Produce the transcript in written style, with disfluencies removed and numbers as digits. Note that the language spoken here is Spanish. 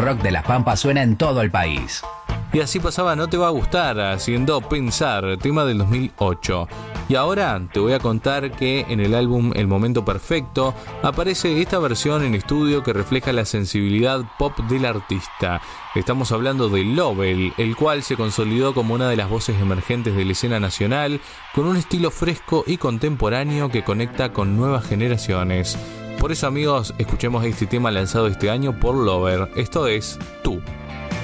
rock de La Pampa suena en todo el país. Y así pasaba No te va a gustar, haciendo Pensar, tema del 2008. Y ahora te voy a contar que en el álbum El Momento Perfecto aparece esta versión en estudio que refleja la sensibilidad pop del artista. Estamos hablando de Lovell, el cual se consolidó como una de las voces emergentes de la escena nacional, con un estilo fresco y contemporáneo que conecta con nuevas generaciones. Por eso, amigos, escuchemos este tema lanzado este año por Lovell. Esto es Tú.